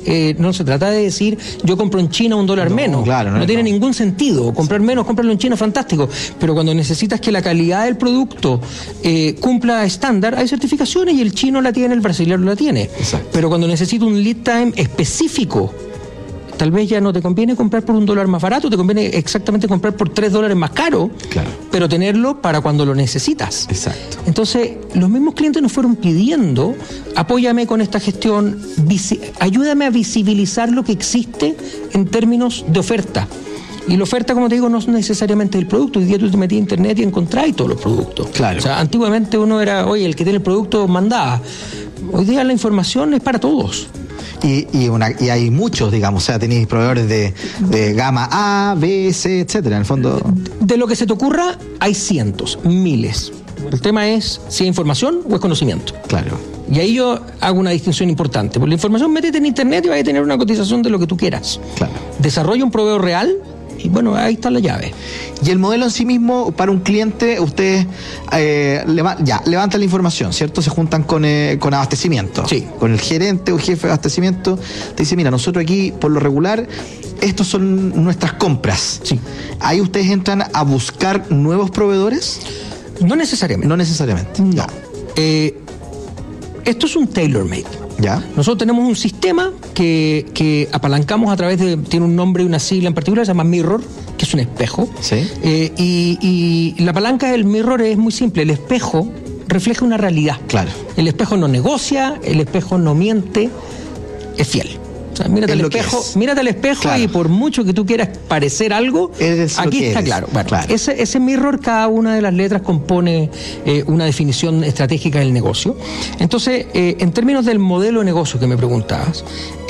no se trata de decir yo compro en China $1 menos. Claro, no tiene ningún sentido. Comprar menos, comprarlo en China, fantástico. Pero cuando necesitas que la calidad del producto cumpla estándar, hay certificaciones y el chino la tiene, el brasileño la tiene. Exacto. Pero cuando necesito un lead time específico, tal vez ya no te conviene comprar por $1 más barato, te conviene exactamente comprar por $3 más caro, claro, pero tenerlo para cuando lo necesitas. Exacto. Entonces, los mismos clientes nos fueron pidiendo, apóyame con esta gestión, ayúdame a visibilizar lo que existe en términos de oferta. Y la oferta, como te digo, no es necesariamente el producto. Hoy día tú te metías a internet y encontrabas todos los productos. Claro. O sea, antiguamente uno era, oye, el que tiene el producto mandaba. Hoy día la información es para todos. Y hay muchos, digamos, o sea, tenéis proveedores de gama A, B, C, etcétera, en el fondo. De lo que se te ocurra, hay cientos, miles. El tema es si es información o es conocimiento. Claro. Y ahí yo hago una distinción importante. Por la información, métete en internet y vas a tener una cotización de lo que tú quieras. Claro. Desarrolla un proveedor real y bueno, ahí está la llave. Y el modelo en sí mismo, para un cliente, ustedes levantan la información, ¿cierto? Se juntan con abastecimiento. Sí. Con el gerente o jefe de abastecimiento. Te dice, mira, nosotros aquí, por lo regular, estos son nuestras compras. Sí. Ahí ustedes entran a buscar nuevos proveedores. No necesariamente. No necesariamente. No. Esto es un tailor-made. ¿Ya? Nosotros tenemos un sistema que apalancamos a través de, tiene un nombre y una sigla en particular, se llama Mirror, que es un espejo. Sí. Y la palanca del Mirror es muy simple, el espejo refleja una realidad. Claro. El espejo no negocia, el espejo no miente, es fiel. O sea, mírate al espejo claro, y por mucho que tú quieras parecer algo, aquí está claro. Bueno, claro. Ese Mirror, cada una de las letras compone una definición estratégica del negocio. Entonces, en términos del modelo de negocio que me preguntabas,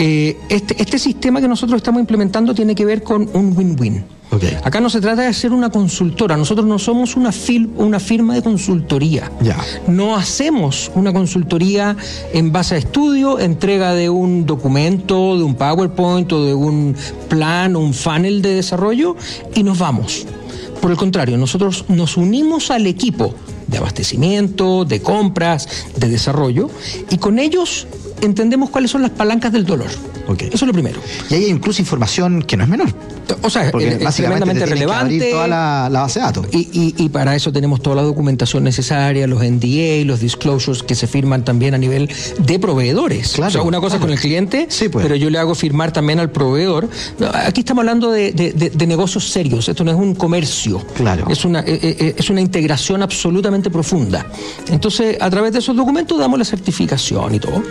este sistema que nosotros estamos implementando tiene que ver con un win-win. Okay. Acá no se trata de ser una consultora, nosotros no somos una firma de consultoría. Ya. No hacemos una consultoría en base a estudio, entrega de un documento, de un PowerPoint o de un plan o un funnel de desarrollo y nos vamos. Por el contrario, nosotros nos unimos al equipo de abastecimiento, de compras, de desarrollo y con ellos entendemos cuáles son las palancas del dolor. Okay. Eso es lo primero. Y ahí hay incluso información que no es menor. O sea, es tremendamente relevante. Que abrir toda la base de datos. Y para eso tenemos toda la documentación necesaria, los NDA, los disclosures que se firman también a nivel de proveedores. Claro, o sea, una cosa con el cliente, sí, pues, pero yo le hago firmar también al proveedor. Aquí estamos hablando de negocios serios. Esto no es un comercio. Claro. Es una integración absolutamente profunda. Entonces, a través de esos documentos damos la certificación y todo.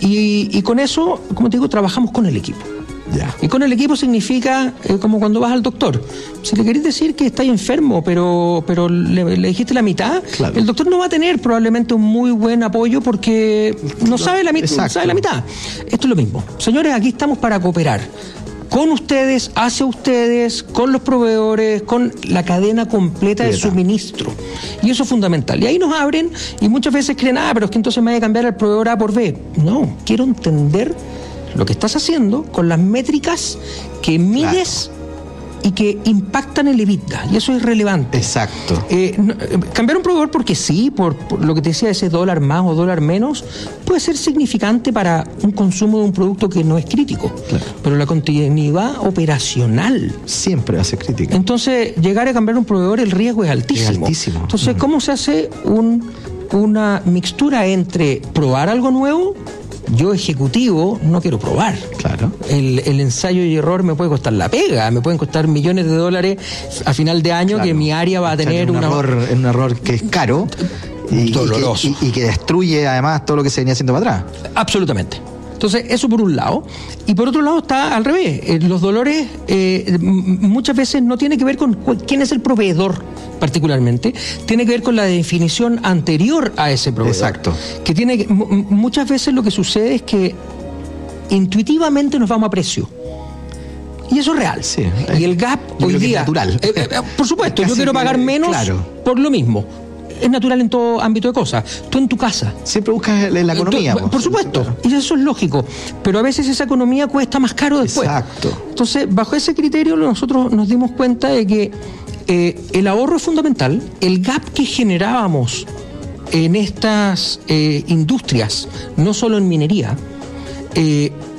Y con eso, como te digo, trabajamos con el equipo. Ya. Y con el equipo significa como cuando vas al doctor. Si le querés decir que estáis enfermo, pero le dijiste la mitad, claro, el doctor no va a tener probablemente un muy buen apoyo porque no sabe la mitad. Esto es lo mismo. Señores, aquí estamos para cooperar. Con ustedes, hacia ustedes, con los proveedores, con la cadena completa de suministro. Y eso es fundamental. Y ahí nos abren y muchas veces creen, pero es que entonces me voy a cambiar al proveedor A por B. No, quiero entender lo que estás haciendo con las métricas que mides, claro, y que impactan el EBITDA, y eso es relevante. Exacto. Cambiar un proveedor porque sí, por lo que te decía, ese $1 más o $1 menos, puede ser significante para un consumo de un producto que no es crítico. Claro. Pero la continuidad operacional siempre va a ser crítica. Entonces, llegar a cambiar un proveedor, el riesgo es altísimo. Es altísimo. Entonces, ¿cómo se hace una mixtura entre probar algo nuevo? Yo, ejecutivo, no quiero probar. Claro. El ensayo y error me puede costar la pega, me pueden costar millones de dólares a final de año, claro, que mi área va a tener un error que es caro y doloroso. Y que destruye además todo lo que se venía haciendo para atrás. Absolutamente. Entonces, eso por un lado. Y por otro lado está al revés. Los dolores muchas veces no tiene que ver con quién es el proveedor particularmente, tiene que ver con la definición anterior a ese proveedor. Exacto. Que muchas veces lo que sucede es que intuitivamente nos vamos a precio. Y eso es real. Sí, y el gap hoy día... Es natural. Por supuesto, yo quiero pagar menos, claro, por lo mismo. Es natural en todo ámbito de cosas. Tú en tu casa. Siempre buscas la economía. Por supuesto. Claro. Y eso es lógico. Pero a veces esa economía cuesta más caro después. Exacto. Entonces, bajo ese criterio, nosotros nos dimos cuenta de que el ahorro es fundamental. El gap que generábamos en estas industrias, no solo en minería,